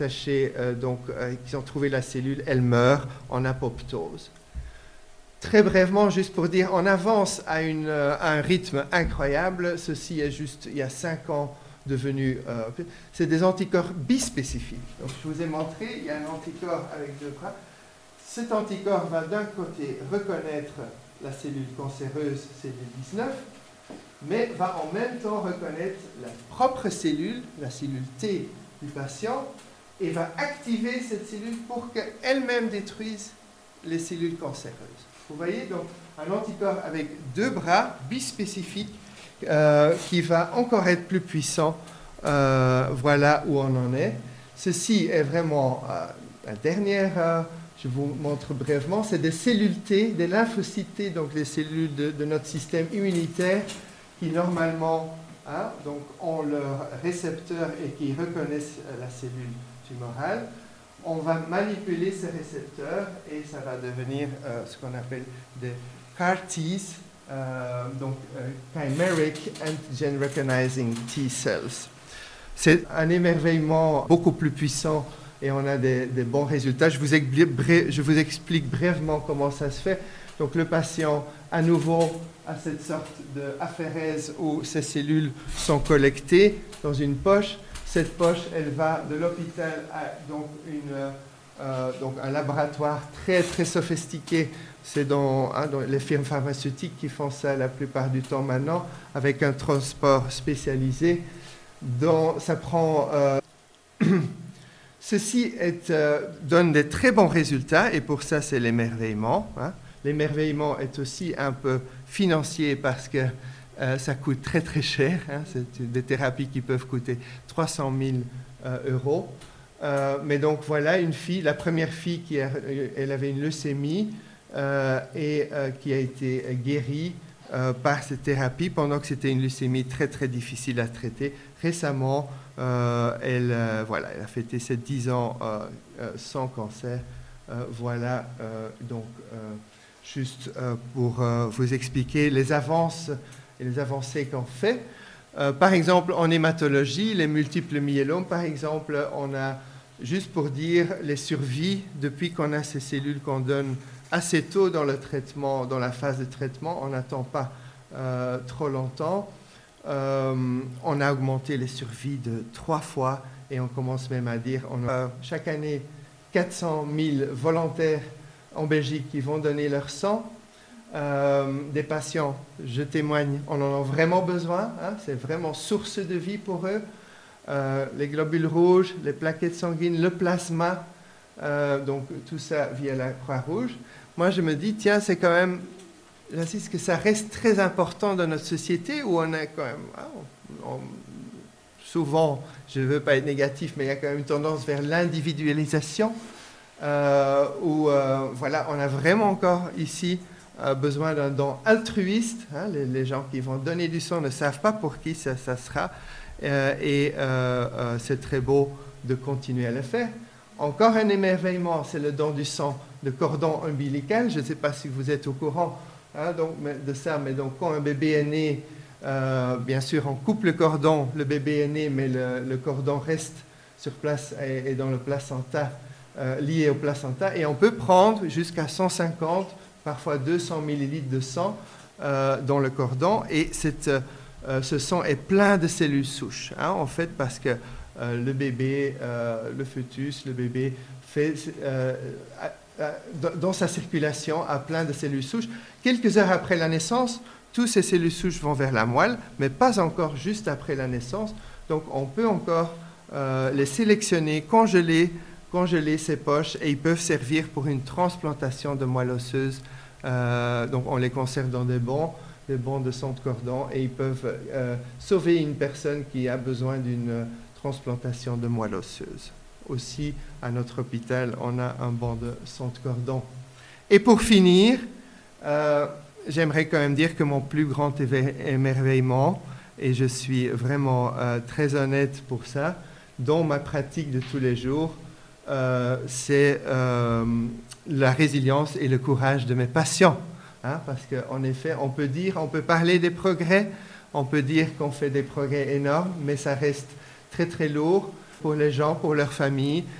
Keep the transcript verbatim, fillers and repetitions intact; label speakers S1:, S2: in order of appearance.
S1: sachez euh, donc euh, qu'ils ont trouvé la cellule, elle meurt en apoptose. Très brièvement, juste pour dire, on avance à, une, euh, à un rythme incroyable. Ceci est juste il y a cinq ans devenu... Euh, c'est des anticorps bispécifiques. Donc, je vous ai montré, il y a un anticorps avec deux bras. Cet anticorps va d'un côté reconnaître la cellule cancéreuse, cellule dix-neuf, mais va en même temps reconnaître la propre cellule, la cellule T du patient, et va activer cette cellule pour qu'elle-même détruise les cellules cancéreuses. Vous voyez, donc, un anticorps avec deux bras bispécifiques euh, qui va encore être plus puissant. Euh, voilà où on en est. Ceci est vraiment euh, la dernière, euh, je vous montre brièvement, c'est des cellules T, des lymphocytes T, donc les cellules de, de notre système immunitaire qui normalement hein, donc, ont leur récepteur et qui reconnaissent la cellule tumorale. On va manipuler ces récepteurs et ça va devenir euh, ce qu'on appelle des C A R Ts, euh, donc euh, Chimeric Antigen Recognizing T Cells. C'est un émerveillement beaucoup plus puissant et on a des, des bons résultats. Je vous, explique, je vous explique brièvement comment ça se fait. Donc le patient, à nouveau, a cette sorte d'aphérèse où ces cellules sont collectées dans une poche. Cette poche, elle va de l'hôpital à donc une, euh, donc un laboratoire très, très sophistiqué. C'est dans, hein, dans les firmes pharmaceutiques qui font ça la plupart du temps maintenant, avec un transport spécialisé. Dans, ça prend... Euh, ceci est, euh, donne des très bons résultats, et pour ça, c'est l'émerveillement. Hein. L'émerveillement est aussi un peu financier parce que Euh, ça coûte très très cher, hein. C'est des thérapies qui peuvent coûter trois cent mille euh, euros. Euh, mais donc voilà une fille, la première fille qui a, elle avait une leucémie euh, et euh, qui a été guérie euh, par cette thérapie pendant que c'était une leucémie très très difficile à traiter. Récemment, euh, elle, euh, voilà, elle a fêté ses dix ans euh, euh, sans cancer. Euh, voilà euh, donc euh, juste euh, pour euh, vous expliquer les avances et les avancées qu'on fait. Euh, par exemple, en hématologie, les multiples myélomes, par exemple, on a, juste pour dire, les survies, depuis qu'on a ces cellules qu'on donne assez tôt dans le traitement, dans la phase de traitement, on n'attend pas euh, trop longtemps. Euh, on a augmenté les survies de trois fois et on commence même à dire, on a euh, chaque année quatre cent mille volontaires en Belgique qui vont donner leur sang. Euh, des patients, je témoigne, on en a vraiment besoin, hein, c'est vraiment source de vie pour eux. Euh, les globules rouges, les plaquettes sanguines, le plasma, euh, donc tout ça via la Croix-Rouge. Moi, je me dis, tiens, c'est quand même, j'insiste que ça reste très important dans notre société où on a quand même, hein, on, on, souvent, je ne veux pas être négatif, mais il y a quand même une tendance vers l'individualisation, euh, où euh, voilà, on a vraiment encore ici a besoin d'un don altruiste. Hein, les, les gens qui vont donner du sang ne savent pas pour qui ça, ça sera. Euh, et euh, euh, c'est très beau de continuer à le faire. Encore un émerveillement, c'est le don du sang de cordon ombilical. Je ne sais pas si vous êtes au courant hein, donc, de ça, mais donc quand un bébé est né, euh, bien sûr, on coupe le cordon, le bébé est né, mais le, le cordon reste sur place et, et dans le placenta, euh, lié au placenta. Et on peut prendre jusqu'à cent cinquante parfois deux cents millilitres de sang euh, dans le cordon, et cette, euh, ce sang est plein de cellules souches, hein, en fait, parce que euh, le bébé, euh, le fœtus, le bébé, fait, euh, a, a, dans sa circulation, a plein de cellules souches. Quelques heures après la naissance, toutes ces cellules souches vont vers la moelle, mais pas encore juste après la naissance, donc on peut encore euh, les sélectionner, congeler, congeler ces poches et ils peuvent servir pour une transplantation de moelle osseuse. Euh, donc on les conserve dans des bons, des bons de sang de cordon et ils peuvent euh, sauver une personne qui a besoin d'une transplantation de moelle osseuse. Aussi, à notre hôpital, on a un banc de sang de cordon. Et pour finir, euh, j'aimerais quand même dire que mon plus grand émerveillement, et je suis vraiment euh, très honnête pour ça, dans ma pratique de tous les jours, Euh, c'est euh, la résilience et le courage de mes patients. Hein, parce qu'en effet, on peut dire, on peut parler des progrès, on peut dire qu'on fait des progrès énormes, mais ça reste très très lourd. pour les gens, pour leur famille,